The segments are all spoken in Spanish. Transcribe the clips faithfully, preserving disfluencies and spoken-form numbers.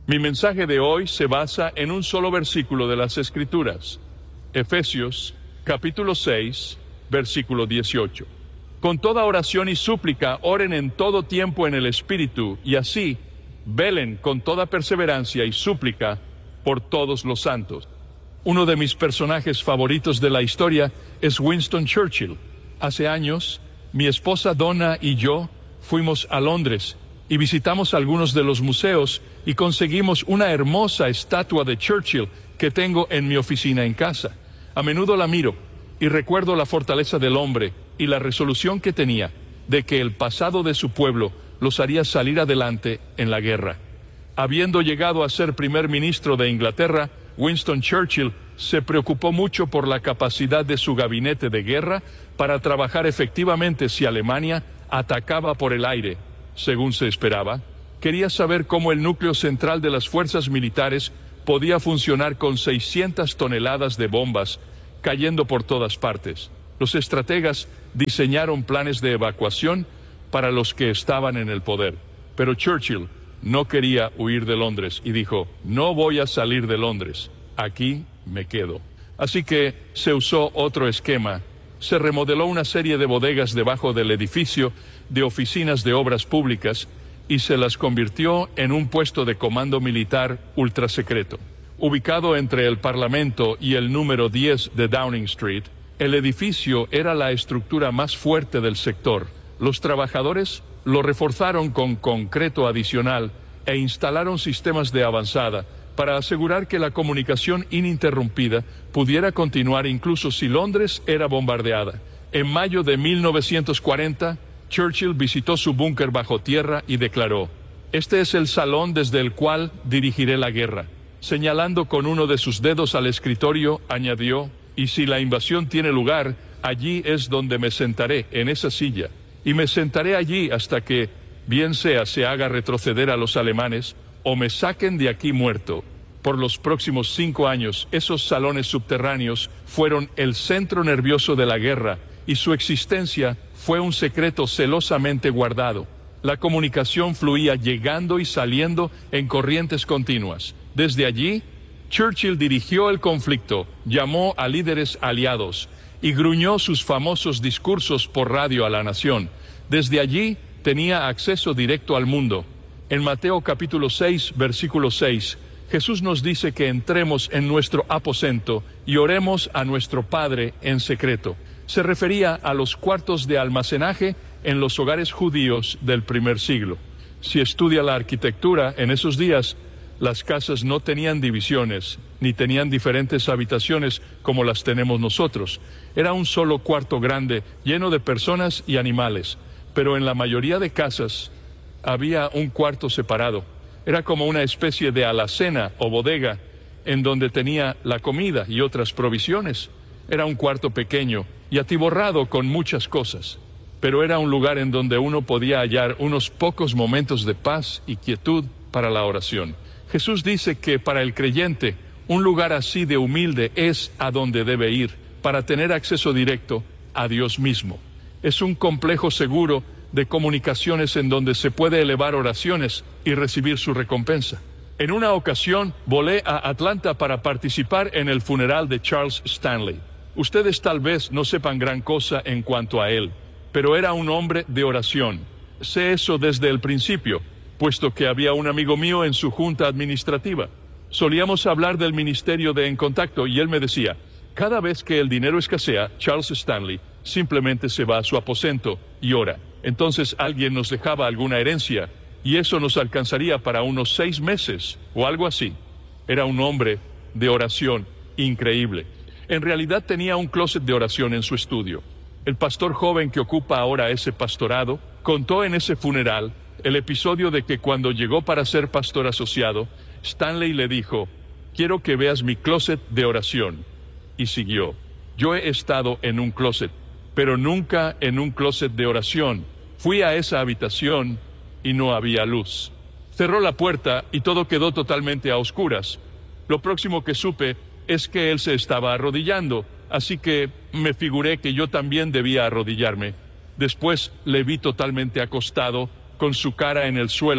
Mi mensaje de hoy se basa en un solo versículo de las Escrituras, Efesios capítulo seis, versículo dieciocho. Con toda oración y súplica oren en todo tiempo en el Espíritu, y así velen con toda perseverancia y súplica por todos los santos. Uno de mis personajes favoritos de la historia es Winston Churchill. Hace años, mi esposa Donna y yo fuimos a Londres y visitamos algunos de los museos y conseguimos una hermosa estatua de Churchill que tengo en mi oficina en casa. A menudo la miro y recuerdo la fortaleza del hombre y la resolución que tenía de que el pasado de su pueblo los haría salir adelante en la guerra. Habiendo llegado a ser primer ministro de Inglaterra, Winston Churchill se preocupó mucho por la capacidad de su gabinete de guerra para trabajar efectivamente si Alemania atacaba por el aire, según se esperaba. Quería saber cómo el núcleo central de las fuerzas militares podía funcionar con seiscientas toneladas de bombas cayendo por todas partes. Los estrategas diseñaron planes de evacuación para los que estaban en el poder, pero Churchill no quería huir de Londres y dijo: no voy a salir de Londres, aquí me quedo. Así que se usó otro esquema. Se remodeló una serie de bodegas debajo del edificio de oficinas de obras públicas y se las convirtió en un puesto de comando militar ultrasecreto. Ubicado entre el Parlamento y el número diez de Downing Street, el edificio era la estructura más fuerte del sector. Los trabajadores lo reforzaron con concreto adicional e instalaron sistemas de avanzada para asegurar que la comunicación ininterrumpida pudiera continuar incluso si Londres era bombardeada. En mayo de mil novecientos cuarenta, Churchill visitó su búnker bajo tierra y declaró: este es el salón desde el cual dirigiré la guerra. Señalando con uno de sus dedos al escritorio, añadió: y si la invasión tiene lugar, allí es donde me sentaré, en esa silla. Y me sentaré allí hasta que, bien sea se haga retroceder a los alemanes, o me saquen de aquí muerto. Por los próximos cinco años, esos salones subterráneos fueron el centro nervioso de la guerra, y su existencia fue un secreto celosamente guardado. La comunicación fluía llegando y saliendo en corrientes continuas. Desde allí, Churchill dirigió el conflicto, llamó a líderes aliados y gruñó sus famosos discursos por radio a la nación. Desde allí tenía acceso directo al mundo. En Mateo capítulo seis, versículo seis, Jesús nos dice que entremos en nuestro aposento y oremos a nuestro Padre en secreto. Se refería a los cuartos de almacenaje en los hogares judíos del primer siglo. Si estudia la arquitectura, en esos días, las casas no tenían divisiones, ni tenían diferentes habitaciones como las tenemos nosotros. Era un solo cuarto grande, lleno de personas y animales. Pero en la mayoría de casas había un cuarto separado. Era como una especie de alacena o bodega, en donde tenía la comida y otras provisiones. Era un cuarto pequeño y atiborrado con muchas cosas, pero era un lugar en donde uno podía hallar unos pocos momentos de paz y quietud para la oración. Jesús dice que para el creyente, un lugar así de humilde es a donde debe ir para tener acceso directo a Dios mismo. Es un complejo seguro de comunicaciones en donde se puede elevar oraciones y recibir su recompensa. En una ocasión, volé a Atlanta para participar en el funeral de Charles Stanley. Ustedes tal vez no sepan gran cosa en cuanto a él, pero era un hombre de oración. Sé eso desde el principio, puesto que había un amigo mío en su junta administrativa. Solíamos hablar del ministerio de En Contacto y él me decía: cada vez que el dinero escasea, Charles Stanley simplemente se va a su aposento y ora. Entonces alguien nos dejaba alguna herencia y eso nos alcanzaría para unos seis meses o algo así. Era un hombre de oración increíble. En realidad tenía un closet de oración en su estudio. El pastor joven que ocupa ahora ese pastorado contó en ese funeral el episodio de que cuando llegó para ser pastor asociado, Stanley le dijo: quiero que veas mi closet de oración. Y siguió: yo he estado en un closet, pero nunca en un closet de oración. Fui a esa habitación y no había luz. Cerró la puerta y todo quedó totalmente a oscuras. Lo próximo que supe es que él se estaba arrodillando, así que me figuré que yo también debía arrodillarme. Después le vi totalmente acostado, con su cara en el suelo,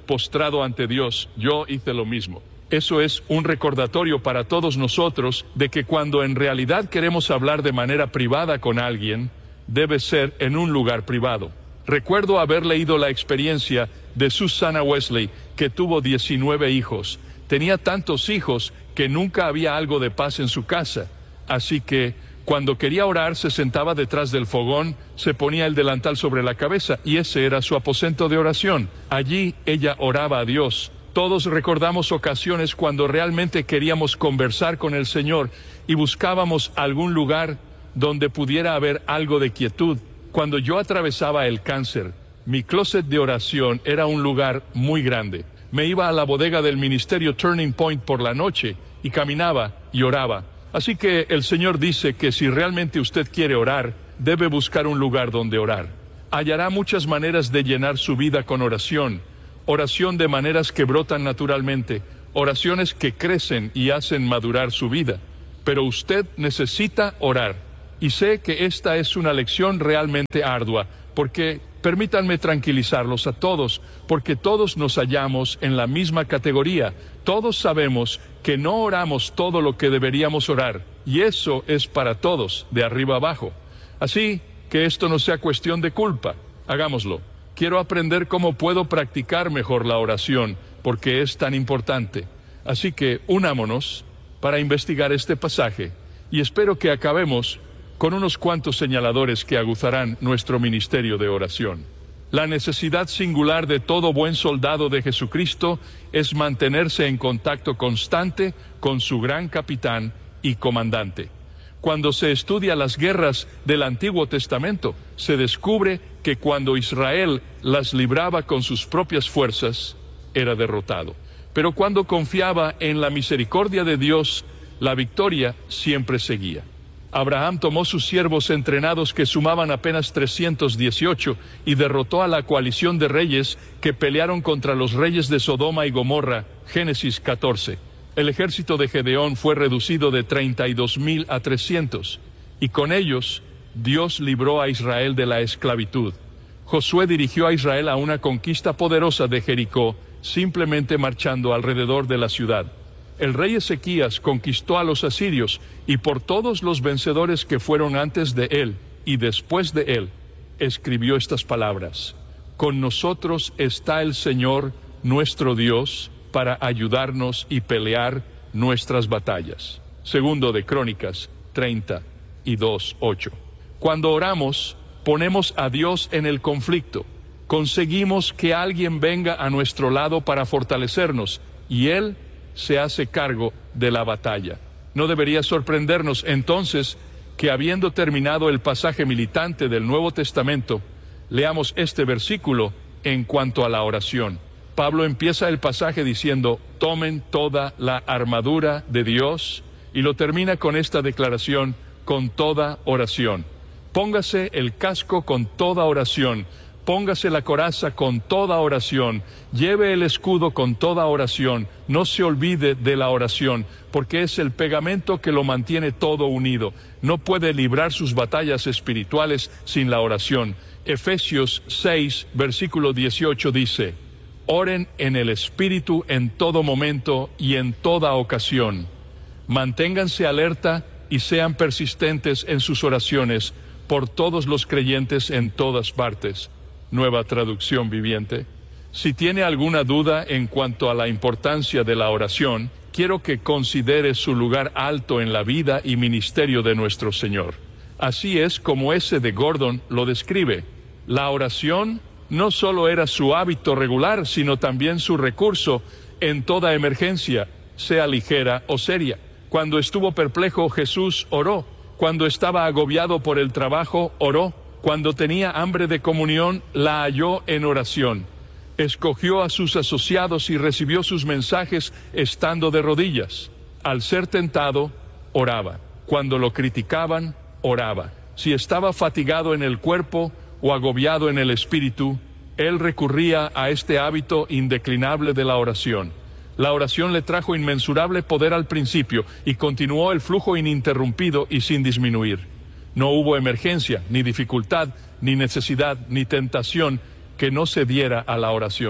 postrado ante Dios, yo hice lo mismo. Eso es un recordatorio para todos nosotros de que cuando en realidad queremos hablar de manera privada con alguien, debe ser en un lugar privado. Recuerdo haber leído la experiencia de Susanna Wesley, que tuvo diecinueve hijos. Tenía tantos hijos que nunca había algo de paz en su casa. Así que, cuando quería orar, se sentaba detrás del fogón, se ponía el delantal sobre la cabeza, y ese era su aposento de oración. Allí ella oraba a Dios. Todos recordamos ocasiones cuando realmente queríamos conversar con el Señor y buscábamos algún lugar donde pudiera haber algo de quietud. Cuando yo atravesaba el cáncer, mi closet de oración era un lugar muy grande. Me iba a la bodega del ministerio Turning Point por la noche y caminaba y oraba. Así que el Señor dice que si realmente usted quiere orar, debe buscar un lugar donde orar. Hallará muchas maneras de llenar su vida con oración. Oración de maneras que brotan naturalmente, oraciones que crecen y hacen madurar su vida. Pero usted necesita orar. Y sé que esta es una lección realmente ardua, porque permítanme tranquilizarlos a todos, porque todos nos hallamos en la misma categoría. Todos sabemos que no oramos todo lo que deberíamos orar, y eso es para todos, de arriba abajo. Así que esto no sea cuestión de culpa. Hagámoslo. Quiero aprender cómo puedo practicar mejor la oración, porque es tan importante. Así que unámonos para investigar este pasaje, y espero que acabemos con unos cuantos señaladores que aguzarán nuestro ministerio de oración. La necesidad singular de todo buen soldado de Jesucristo es mantenerse en contacto constante con su gran capitán y comandante. Cuando se estudia las guerras del Antiguo Testamento, se descubre que cuando Israel las libraba con sus propias fuerzas, era derrotado. Pero cuando confiaba en la misericordia de Dios, la victoria siempre seguía. Abraham tomó sus siervos entrenados que sumaban apenas trescientos dieciocho y derrotó a la coalición de reyes que pelearon contra los reyes de Sodoma y Gomorra, Génesis catorce. El ejército de Gedeón fue reducido de treinta y dos mil a trescientos, y con ellos Dios libró a Israel de la esclavitud. Josué dirigió a Israel a una conquista poderosa de Jericó, simplemente marchando alrededor de la ciudad. El rey Ezequías conquistó a los asirios, y por todos los vencedores que fueron antes de él y después de él, escribió estas palabras: con nosotros está el Señor, nuestro Dios, para ayudarnos y pelear nuestras batallas. Segundo de Crónicas treinta y dos, ocho. Cuando oramos, ponemos a Dios en el conflicto. Conseguimos que alguien venga a nuestro lado para fortalecernos, y Él se hace cargo de la batalla. No debería sorprendernos entonces que, habiendo terminado el pasaje militante del Nuevo Testamento, leamos este versículo en cuanto a la oración. Pablo empieza el pasaje diciendo: tomen toda la armadura de Dios, y lo termina con esta declaración: con toda oración. Póngase el casco con toda oración. Póngase la coraza con toda oración, lleve el escudo con toda oración, no se olvide de la oración, porque es el pegamento que lo mantiene todo unido. No puede librar sus batallas espirituales sin la oración. Efesios seis, versículo dieciocho dice: oren en el Espíritu en todo momento y en toda ocasión. Manténganse alerta y sean persistentes en sus oraciones por todos los creyentes en todas partes. Nueva Traducción Viviente. Si tiene alguna duda en cuanto a la importancia de la oración, quiero que considere su lugar alto en la vida y ministerio de nuestro Señor. Así es como ese de Gordon lo describe. La oración no solo era su hábito regular, sino también su recurso en toda emergencia, sea ligera o seria. Cuando estuvo perplejo, Jesús oró. Cuando estaba agobiado por el trabajo, oró. Cuando tenía hambre de comunión, la halló en oración. Escogió a sus asociados y recibió sus mensajes estando de rodillas. Al ser tentado, oraba. Cuando lo criticaban, oraba. Si estaba fatigado en el cuerpo o agobiado en el espíritu, él recurría a este hábito indeclinable de la oración. La oración le trajo inmensurable poder al principio y continuó el flujo ininterrumpido y sin disminuir. No hubo emergencia, ni dificultad, ni necesidad, ni tentación que no se diera a la oración.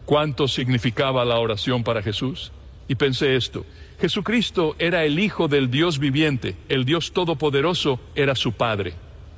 ¿Cuánto significaba la oración para Jesús? Y pensé esto: Jesucristo era el Hijo del Dios viviente, el Dios Todopoderoso era su Padre.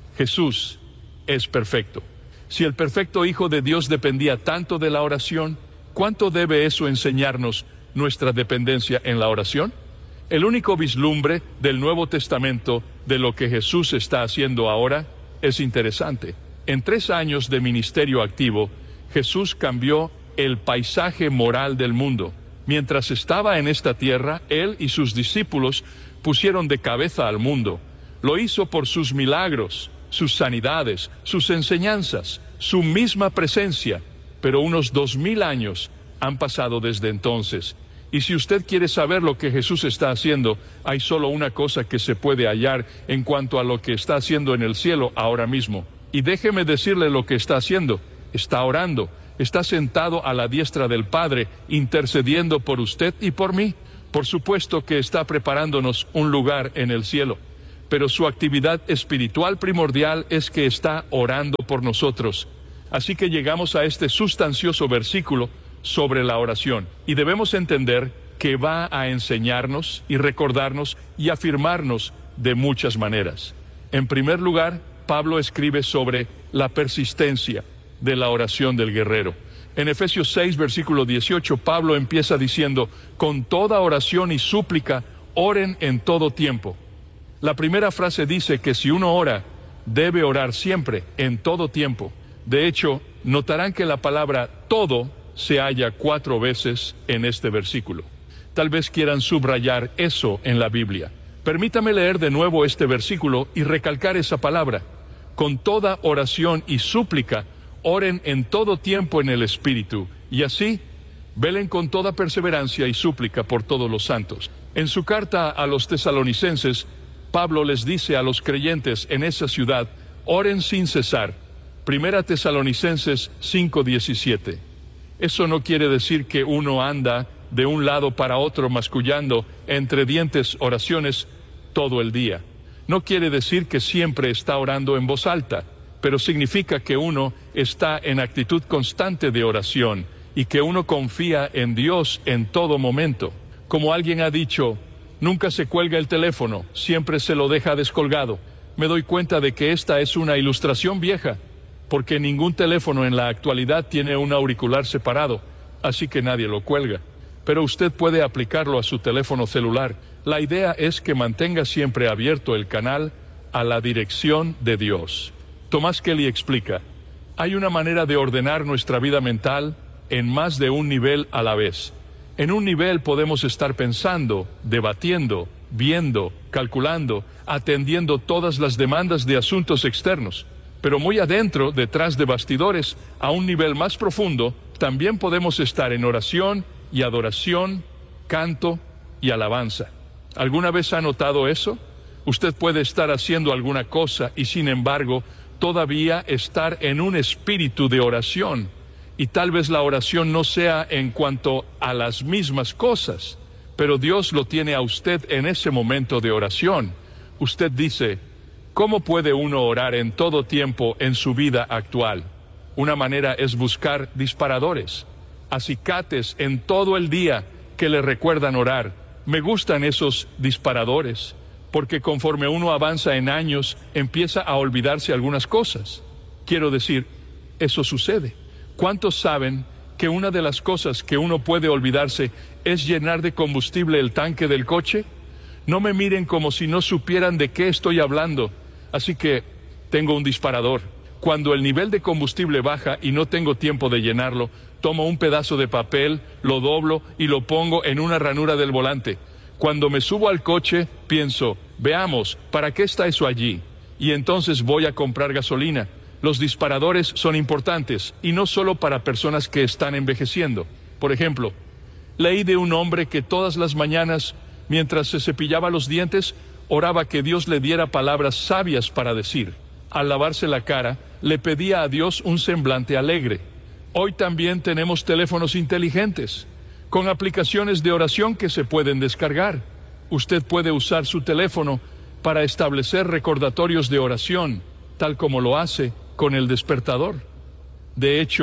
Jesús es perfecto. Si el perfecto Hijo de Dios dependía tanto de la oración, ¿cuánto debe eso enseñarnos nuestra dependencia en la oración? El único vislumbre del Nuevo Testamento de lo que Jesús está haciendo ahora es interesante. En tres años de ministerio activo, Jesús cambió el paisaje moral del mundo. Mientras estaba en esta tierra, Él y sus discípulos pusieron de cabeza al mundo. Lo hizo por sus milagros, sus sanidades, sus enseñanzas, su misma presencia. Pero unos dos mil años han pasado desde entonces. Y si usted quiere saber lo que Jesús está haciendo, hay solo una cosa que se puede hallar en cuanto a lo que está haciendo en el cielo ahora mismo. Y déjeme decirle lo que está haciendo. Está orando. Está sentado a la diestra del Padre, intercediendo por usted y por mí. Por supuesto que está preparándonos un lugar en el cielo. Pero su actividad espiritual primordial es que está orando por nosotros. Así que llegamos a este sustancioso versículo sobre la oración, y debemos entender que va a enseñarnos y recordarnos y afirmarnos de muchas maneras. En primer lugar, Pablo escribe sobre la persistencia de la oración del guerrero. En Efesios seis, versículo dieciocho, Pablo empieza diciendo: con toda oración y súplica, oren en todo tiempo. La primera frase dice que si uno ora, debe orar siempre, en todo tiempo. De hecho, notarán que la palabra todo se halla cuatro veces en este versículo. Tal vez quieran subrayar eso en la Biblia. Permítame leer de nuevo este versículo y recalcar esa palabra. Con toda oración y súplica, oren en todo tiempo en el Espíritu, y así, velen con toda perseverancia y súplica por todos los santos. En su carta a los tesalonicenses, Pablo les dice a los creyentes en esa ciudad: oren sin cesar. Primera Tesalonicenses cinco diecisiete. Eso no quiere decir que uno anda de un lado para otro mascullando entre dientes oraciones todo el día. No quiere decir que siempre está orando en voz alta, pero significa que uno está en actitud constante de oración y que uno confía en Dios en todo momento. Como alguien ha dicho, nunca se cuelga el teléfono, siempre se lo deja descolgado. Me doy cuenta de que esta es una ilustración vieja, porque ningún teléfono en la actualidad tiene un auricular separado, así que nadie lo cuelga. Pero usted puede aplicarlo a su teléfono celular. La idea es que mantenga siempre abierto el canal a la dirección de Dios. Tomás Kelly explica: hay una manera de ordenar nuestra vida mental en más de un nivel a la vez. En un nivel podemos estar pensando, debatiendo, viendo, calculando, atendiendo todas las demandas de asuntos externos. Pero muy adentro, detrás de bastidores, a un nivel más profundo, también podemos estar en oración y adoración, canto y alabanza. ¿Alguna vez ha notado eso? Usted puede estar haciendo alguna cosa y, sin embargo, todavía estar en un espíritu de oración. Y tal vez la oración no sea en cuanto a las mismas cosas, pero Dios lo tiene a usted en ese momento de oración. Usted dice: ¿cómo puede uno orar en todo tiempo en su vida actual? Una manera es buscar disparadores, acicates en todo el día que le recuerdan orar. Me gustan esos disparadores, porque conforme uno avanza en años, empieza a olvidarse algunas cosas. Quiero decir, eso sucede. ¿Cuántos saben que una de las cosas que uno puede olvidarse es llenar de combustible el tanque del coche? No me miren como si no supieran de qué estoy hablando. Así que tengo un disparador. Cuando el nivel de combustible baja y no tengo tiempo de llenarlo, tomo un pedazo de papel, lo doblo y lo pongo en una ranura del volante. Cuando me subo al coche, pienso: veamos, ¿para qué está eso allí? Y entonces voy a comprar gasolina. Los disparadores son importantes, y no solo para personas que están envejeciendo. Por ejemplo, leí de un hombre que todas las mañanas, mientras se cepillaba los dientes, oraba que Dios le diera palabras sabias para decir. Al lavarse la cara, le pedía a Dios un semblante alegre. Hoy también tenemos teléfonos inteligentes, con aplicaciones de oración que se pueden descargar. Usted puede usar su teléfono para establecer recordatorios de oración, tal como lo hace con el despertador. De hecho,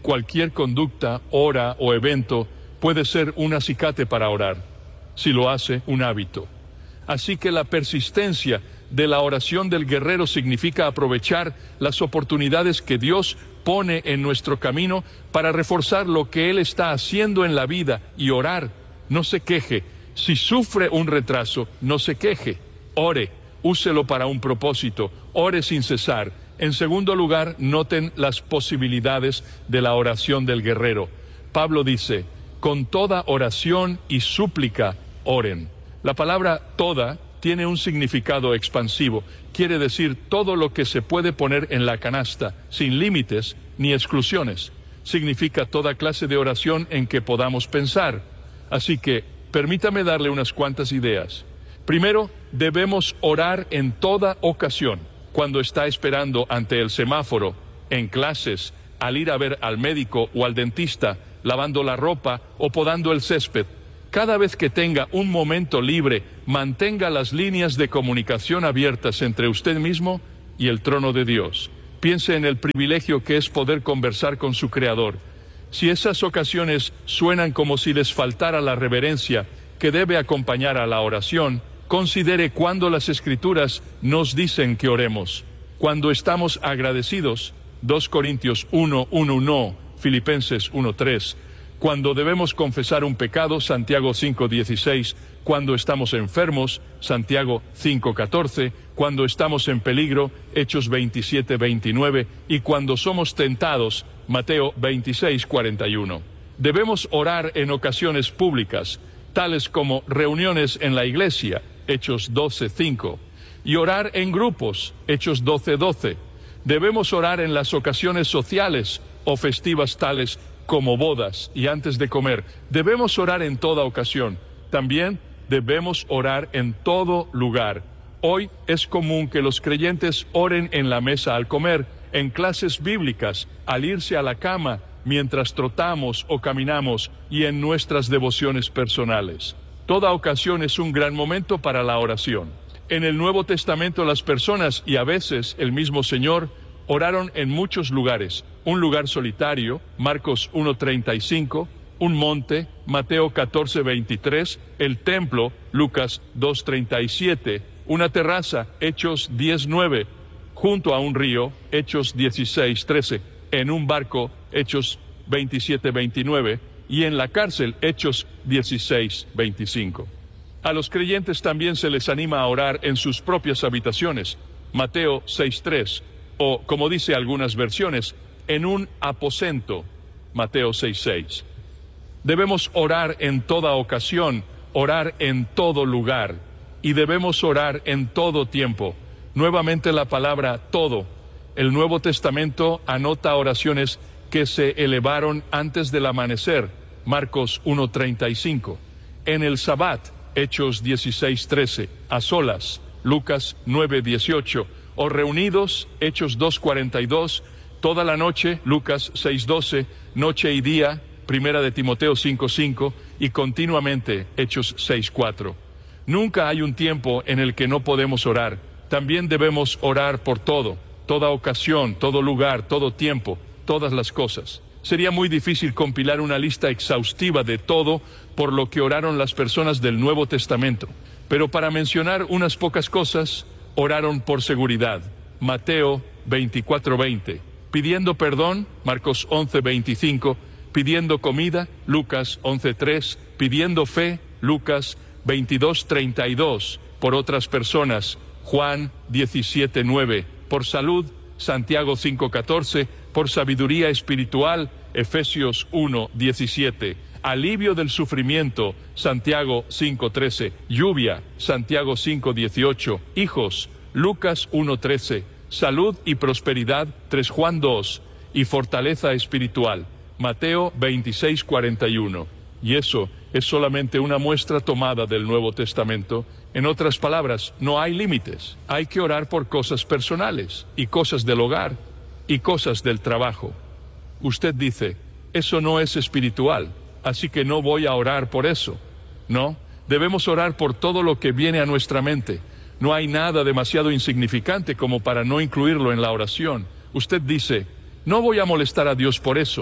cualquier conducta, hora o evento puede ser un acicate para orar, si lo hace un hábito. Así que la persistencia de la oración del guerrero significa aprovechar las oportunidades que Dios pone en nuestro camino para reforzar lo que Él está haciendo en la vida y orar. No se queje. Si sufre un retraso, no se queje. Ore, úselo para un propósito, ore sin cesar. En segundo lugar, noten las posibilidades de la oración del guerrero. Pablo dice, con toda oración y súplica, oren. La palabra toda tiene un significado expansivo. Quiere decir todo lo que se puede poner en la canasta, sin límites ni exclusiones. Significa toda clase de oración en que podamos pensar. Así que, permítame darle unas cuantas ideas. Primero, debemos orar en toda ocasión. Cuando está esperando ante el semáforo, en clases, al ir a ver al médico o al dentista, lavando la ropa o podando el césped. Cada vez que tenga un momento libre, mantenga las líneas de comunicación abiertas entre usted mismo y el trono de Dios. Piense en el privilegio que es poder conversar con su Creador. Si esas ocasiones suenan como si les faltara la reverencia que debe acompañar a la oración, considere cuando las Escrituras nos dicen que oremos. Cuando estamos agradecidos, dos Corintios uno, uno, uno, Filipenses uno, tres. Cuando debemos confesar un pecado, Santiago cinco, dieciséis. Cuando estamos enfermos, Santiago cinco, catorce. Cuando estamos en peligro, Hechos veintisiete, veintinueve. Y cuando somos tentados, Mateo veintiséis, cuarenta y uno. Debemos orar en ocasiones públicas, tales como reuniones en la iglesia, Hechos doce, cinco. Y orar en grupos, Hechos doce, doce. Debemos orar en las ocasiones sociales o festivas tales como bodas y antes de comer. Debemos orar en toda ocasión. También debemos orar en todo lugar. Hoy es común que los creyentes oren en la mesa al comer, en clases bíblicas, al irse a la cama, mientras trotamos o caminamos y en nuestras devociones personales. Toda ocasión es un gran momento para la oración. En el Nuevo Testamento las personas, y a veces el mismo Señor, oraron en muchos lugares. Un lugar solitario, Marcos uno, treinta y cinco, un monte, Mateo catorce, veintitrés, el templo, Lucas dos, treinta y siete, una terraza, Hechos diez, nueve, junto a un río, Hechos dieciséis, trece, en un barco, Hechos veintisiete, veintinueve, y en la cárcel, Hechos dieciséis, veinticinco. A los creyentes también se les anima a orar en sus propias habitaciones, Mateo seis, tres, o, como dice algunas versiones, en un aposento, Mateo seis, seis. Debemos orar en toda ocasión, orar en todo lugar, y debemos orar en todo tiempo. Nuevamente la palabra todo. El Nuevo Testamento anota oraciones que se elevaron antes del amanecer, Marcos uno, treinta y cinco. En el Sabbat, Hechos dieciséis, trece. A solas, Lucas nueve, dieciocho. O reunidos, Hechos dos, cuarenta y dos. Toda la noche, Lucas seis, doce. Noche y día, Primera de Timoteo cinco, cinco. Y continuamente, Hechos seis, cuatro. Nunca hay un tiempo en el que no podemos orar. También debemos orar por todo, toda ocasión, todo lugar, todo tiempo, todas las cosas. Sería muy difícil compilar una lista exhaustiva de todo por lo que oraron las personas del Nuevo Testamento. Pero para mencionar unas pocas cosas, oraron por seguridad, Mateo veinticuatro, veinte. Pidiendo perdón, Marcos once, veinticinco. Pidiendo comida, Lucas once, tres. Pidiendo fe, Lucas veintidós, treinta y dos. Por otras personas, Juan diecisiete, nueve. Por salud, Santiago cinco, catorce. Por sabiduría espiritual, Efesios uno, diecisiete. Alivio del sufrimiento, Santiago cinco, trece. Lluvia, Santiago cinco, dieciocho. Hijos, Lucas uno, trece. Salud y prosperidad, tres Juan dos. Y fortaleza espiritual, Mateo veintiséis, cuarenta y uno. Y eso es solamente una muestra tomada del Nuevo Testamento. En otras palabras, no hay límites. Hay que orar por cosas personales, y cosas del hogar, y cosas del trabajo. Usted dice, eso no es espiritual, así que no voy a orar por eso. No, debemos orar por todo lo que viene a nuestra mente. No hay nada demasiado insignificante como para no incluirlo en la oración. Usted dice, no voy a molestar a Dios por eso.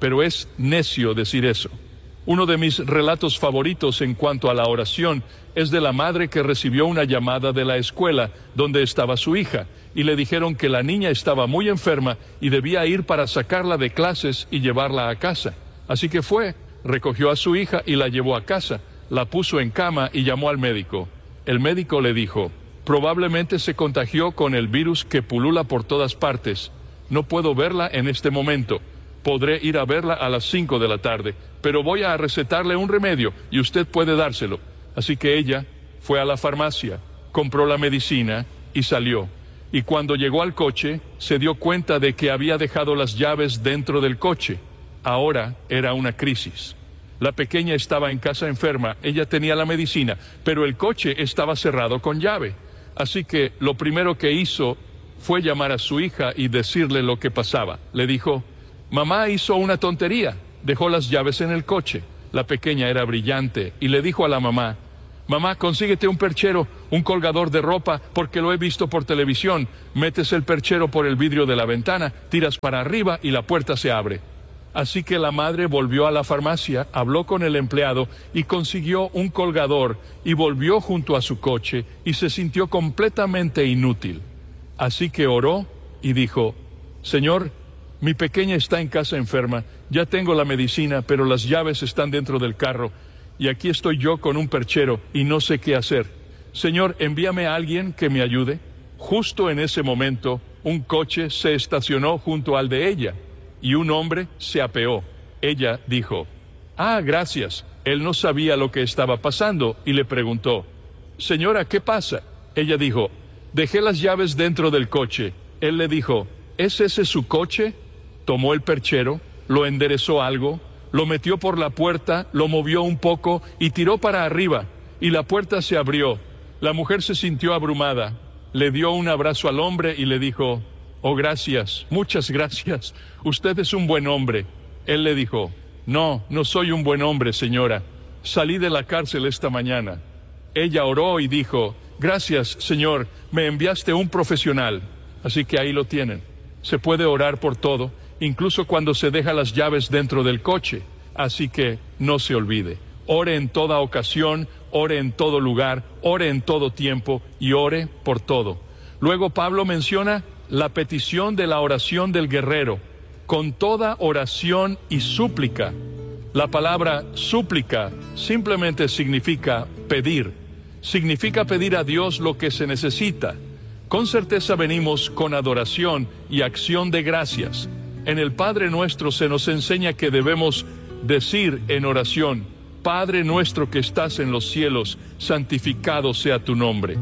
pero es necio decir eso. Uno de mis relatos favoritos en cuanto a la oración es de la madre que recibió una llamada de la escuela donde estaba su hija, y le dijeron que la niña estaba muy enferma y debía ir para sacarla de clases y llevarla a casa. Así que fue, recogió a su hija y la llevó a casa, la puso en cama y llamó al médico. El médico le dijo: probablemente se contagió con el virus que pulula por todas partes. No puedo verla en este momento. Podré ir a verla a las cinco de la tarde, pero voy a recetarle un remedio y usted puede dárselo. Así que ella fue a la farmacia, compró la medicina y salió. Y cuando llegó al coche, se dio cuenta de que había dejado las llaves dentro del coche. Ahora era una crisis. La pequeña estaba en casa enferma, ella tenía la medicina, pero el coche estaba cerrado con llave. Así que lo primero que hizo fue llamar a su hija y decirle lo que pasaba. Le dijo: mamá hizo una tontería, dejó las llaves en el coche. La pequeña era brillante y le dijo a la mamá: mamá, consíguete un perchero, un colgador de ropa, porque lo he visto por televisión. Metes el perchero por el vidrio de la ventana, tiras para arriba y la puerta se abre. Así que la madre volvió a la farmacia, habló con el empleado y consiguió un colgador y volvió junto a su coche y se sintió completamente inútil. Así que oró y dijo: Señor, mi pequeña está en casa enferma, ya tengo la medicina, pero las llaves están dentro del carro, y aquí estoy yo con un perchero y no sé qué hacer. Señor, envíame a alguien que me ayude. Justo en ese momento, un coche se estacionó junto al de ella, y un hombre se apeó. Ella dijo: ah, gracias. Él no sabía lo que estaba pasando y le preguntó: señora, ¿qué pasa? Ella dijo: dejé las llaves dentro del coche. Él le dijo: ¿es ese su coche? Tomó el perchero, lo enderezó algo, lo metió por la puerta, lo movió un poco y tiró para arriba, y la puerta se abrió. La mujer se sintió abrumada, le dio un abrazo al hombre y le dijo: oh, gracias, muchas gracias, usted es un buen hombre. Él le dijo: no, no soy un buen hombre, señora, salí de la cárcel esta mañana. Ella oró y dijo: gracias, Señor, me enviaste un profesional. Así que ahí lo tienen. Se puede orar por todo, incluso cuando se deja las llaves dentro del coche. Así que no se olvide. Ore en toda ocasión, ore en todo lugar, ore en todo tiempo y ore por todo. Luego Pablo menciona la petición de la oración del guerrero, con toda oración y súplica. La palabra súplica simplemente significa pedir. Significa pedir a Dios lo que se necesita. Con certeza venimos con adoración y acción de gracias. En el Padre Nuestro se nos enseña que debemos decir en oración: Padre nuestro que estás en los cielos, santificado sea tu nombre.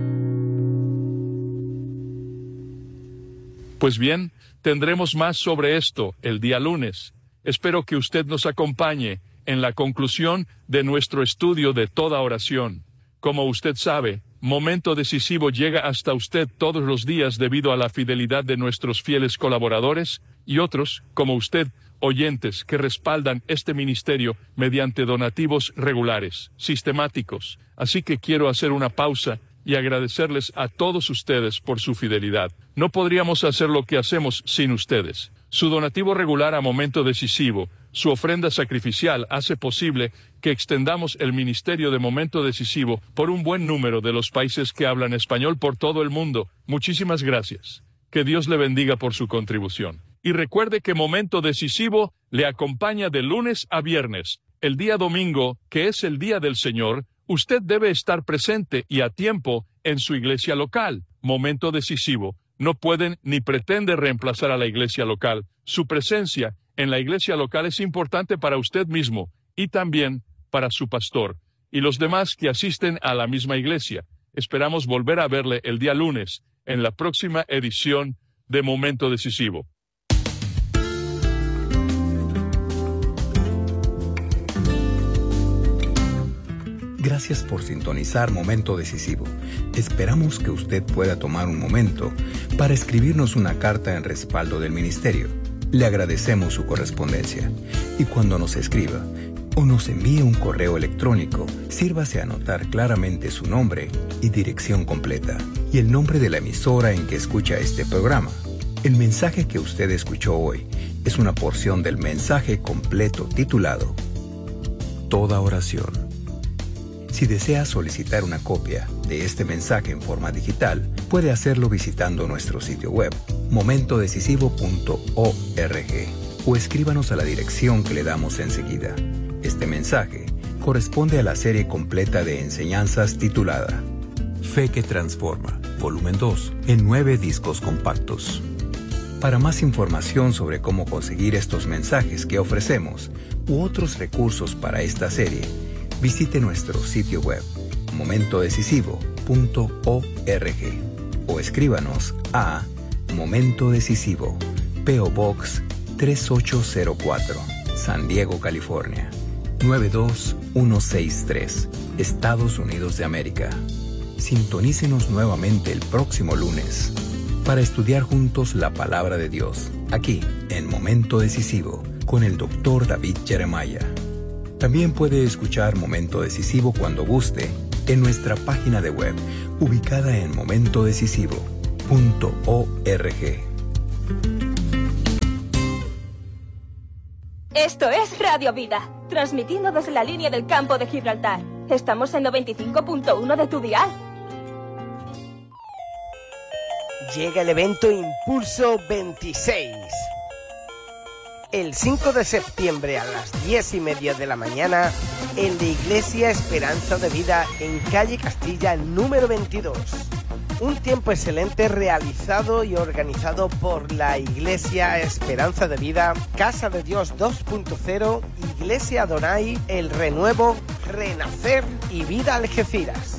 Pues bien, tendremos más sobre esto el día lunes. Espero que usted nos acompañe en la conclusión de nuestro estudio de toda oración. Como usted sabe, Momento Decisivo llega hasta usted todos los días debido a la fidelidad de nuestros fieles colaboradores y otros, como usted, oyentes que respaldan este ministerio mediante donativos regulares, sistemáticos. Así que quiero hacer una pausa y agradecerles a todos ustedes por su fidelidad. No podríamos hacer lo que hacemos sin ustedes. Su donativo regular a Momento Decisivo, su ofrenda sacrificial, hace posible que extendamos el ministerio de Momento Decisivo por un buen número de los países que hablan español por todo el mundo. Muchísimas gracias. Que Dios le bendiga por su contribución. Y recuerde que Momento Decisivo le acompaña de lunes a viernes. El día domingo, que es el día del Señor, usted debe estar presente y a tiempo en su iglesia local. Momento Decisivo no pueden ni pretende reemplazar a la iglesia local. Su presencia en la iglesia local es importante para usted mismo y también para su pastor y los demás que asisten a la misma iglesia. Esperamos volver a verle el día lunes en la próxima edición de Momento Decisivo. Gracias por sintonizar Momento Decisivo. Esperamos que usted pueda tomar un momento para escribirnos una carta en respaldo del ministerio. Le agradecemos su correspondencia. Y cuando nos escriba o nos envíe un correo electrónico, sírvase a anotar claramente su nombre y dirección completa y el nombre de la emisora en que escucha este programa. El mensaje que usted escuchó hoy es una porción del mensaje completo titulado Toda oración. Si desea solicitar una copia de este mensaje en forma digital, puede hacerlo visitando nuestro sitio web, momento decisivo punto org, o escríbanos a la dirección que le damos enseguida. Este mensaje corresponde a la serie completa de enseñanzas titulada Fe que Transforma, volumen dos, en nueve discos compactos. Para más información sobre cómo conseguir estos mensajes que ofrecemos u otros recursos para esta serie, visite nuestro sitio web, momento decisivo punto org, o escríbanos a Momento Decisivo, P O Box tres ocho cero cuatro, San Diego, California, nueve dos uno seis tres, Estados Unidos de América. Sintonícenos nuevamente el próximo lunes para estudiar juntos la Palabra de Dios, aquí en Momento Decisivo, con el doctor David Jeremiah. También puede escuchar Momento Decisivo cuando guste en nuestra página de web, ubicada en momento decisivo punto org. Esto es Radio Vida, transmitiendo desde la línea del campo de Gibraltar. Estamos en noventa y cinco punto uno de tu dial. Llega el evento Impulso veintiséis. El cinco de septiembre a las diez y media de la mañana en la Iglesia Esperanza de Vida en calle Castilla número veintidós. Un tiempo excelente realizado y organizado por la Iglesia Esperanza de Vida, Casa de Dios dos punto cero, Iglesia Adonai, El Renuevo, Renacer y Vida Algeciras.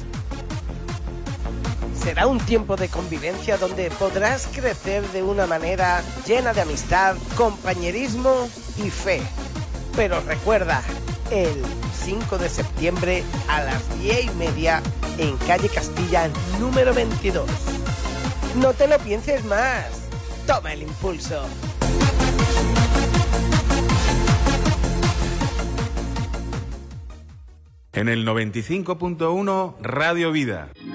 Será un tiempo de convivencia donde podrás crecer de una manera llena de amistad, compañerismo y fe. Pero recuerda, el cinco de septiembre a las diez y media en calle Castilla número veintidós. No te lo pienses más. Toma el impulso. En el noventa y cinco punto uno Radio Vida.